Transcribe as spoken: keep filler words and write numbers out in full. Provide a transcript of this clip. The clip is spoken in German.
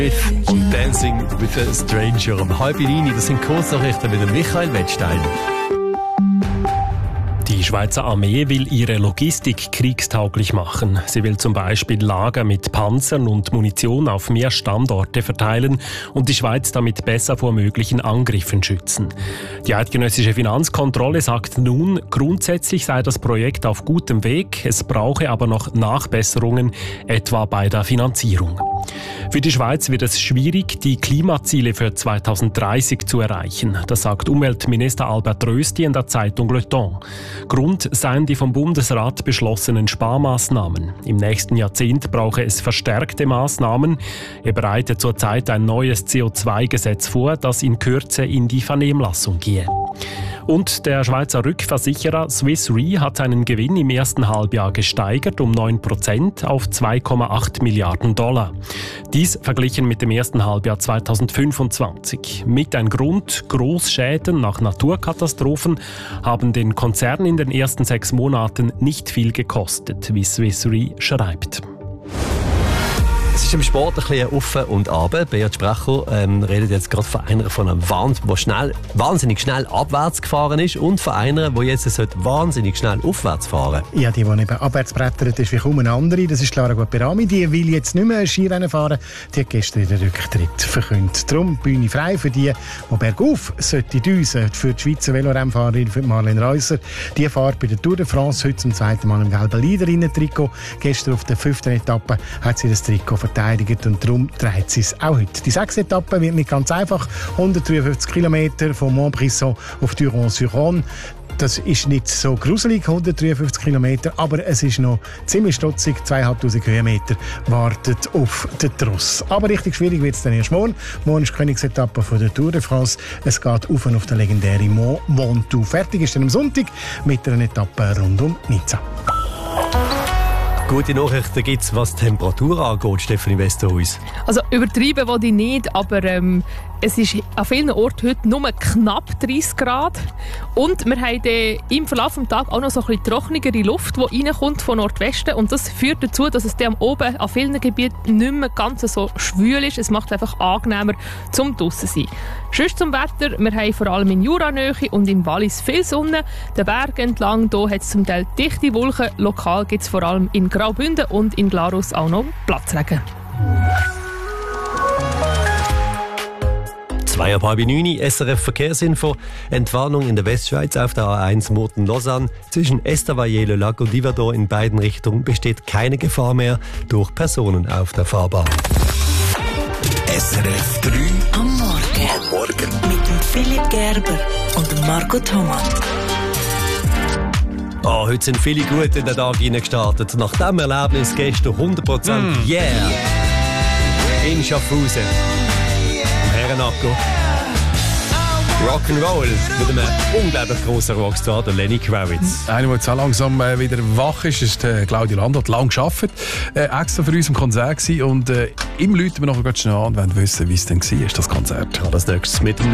Und Dancing with a Stranger. Um halb neun, das sind Kurznachrichten mit dem Michael Wettstein. Die Schweizer Armee will ihre Logistik kriegstauglich machen. Sie will zum Beispiel Lager mit Panzern und Munition auf mehr Standorte verteilen und die Schweiz damit besser vor möglichen Angriffen schützen. Die eidgenössische Finanzkontrolle sagt nun, grundsätzlich sei das Projekt auf gutem Weg, es brauche aber noch Nachbesserungen, etwa bei der Finanzierung. Für die Schweiz wird es schwierig, die Klimaziele für zweitausenddreißig zu erreichen. Das sagt Umweltminister Albert Rösti in der Zeitung Le Temps. Grund seien die vom Bundesrat beschlossenen Sparmaßnahmen. Im nächsten Jahrzehnt brauche es verstärkte Maßnahmen. Er bereitet zurzeit ein neues C O zwei Gesetz vor, das in Kürze in die Vernehmlassung gehe. Und der Schweizer Rückversicherer Swiss Re hat seinen Gewinn im ersten Halbjahr gesteigert um neun Prozent auf zwei Komma acht Milliarden Dollar. Dies verglichen mit dem ersten Halbjahr zweitausendfünfundzwanzig. Mit ein Grund, Großschäden nach Naturkatastrophen haben den Konzern in den ersten sechs Monaten nicht viel gekostet, wie Swiss Re schreibt. Es ist im Sport ein bisschen auf und ab. Beat Sprecher ähm, redet jetzt gerade von einer von einer Wand, die schnell, wahnsinnig schnell abwärts gefahren ist und von einer, die jetzt wahnsinnig schnell aufwärts fahren sollte. Ja, die, die eben abwärts brettert, ist wie kaum eine andere. Das ist Clara Guapirami. Die will jetzt nicht mehr Skirennen fahren. Die hat gestern den Rücktritt verkündet. Darum Bühne frei für die, die bergauf sollte düsen. Für die Schweizer Velorennfahrerin, für Marlene Reusser. Die fährt bei der Tour de France heute zum zweiten Mal im gelben Leaderinnen-Trikot. Gestern auf der fünften Etappe hat sie das Trikot verteidigt und darum dreht sie es auch heute. Die sechste Etappe wird nicht ganz einfach. hundertdreiundfünfzig Kilometer von Montbrison auf Duron-sur-Rhône. Das ist nicht so gruselig, hundertdreiundfünfzig Kilometer, aber es ist noch ziemlich stotzig. zweitausendfünfhundert Höhenmeter wartet auf den Tross. Aber richtig schwierig wird es dann erst morgen. Morgen ist die Königsetappe von der Tour de France. Es geht auf und auf den legendären Mont Ventoux. Fertig ist dann am Sonntag mit einer Etappe rund um Nizza. Gute Nachrichten gibt es, was die Temperatur angeht, Stefanie Westerhuis. Also übertrieben will ich nicht, aber ähm, es ist an vielen Orten heute nur knapp dreißig Grad. Und wir haben äh, im Verlauf des Tages auch noch so ein bisschen trockenere Luft, die reinkommt von Nordwesten. Und das führt dazu, dass es dann oben an vielen Gebieten nicht mehr ganz so schwül ist. Es macht es einfach angenehmer zum draussen sein. Sonst zum Wetter, wir haben vor allem in Juranähe und im Wallis viel Sonne. Den Berg entlang hier hat es zum Teil dichte Wolken. Lokal gibt es vor allem in Graubünden und in Glarus auch noch Platzregen. Zwei ab halb neun, S R F Verkehrsinfo. Entwarnung in der Westschweiz auf der A eins Murten-Lausanne. Zwischen Estavayer-le-Lac und Yverdon in beiden Richtungen besteht keine Gefahr mehr durch Personen auf der Fahrbahn. S R F drei am Morgen. Am Morgen. Mit dem Philipp Gerber und dem Marco Thomas. Oh, heute sind viele gut in den Tag gestartet. Nach diesem Erlebnis gestern hundert Prozent mm. yeah. yeah in Schaffhausen. Herrenacko. Rock'n'Roll mit einem unglaublich grossen Rockstar, der Lenny Kravitz. Einer, der so langsam äh, wieder wach ist, ist äh, Claudia Land. Hat lange gearbeitet, äh, extra für uns im Konzert gewesen. Und äh, ihm läuten wir nachher ganz schnell an und wollen wissen, wie es denn war, das Konzert. Ja, das nächstes mit dem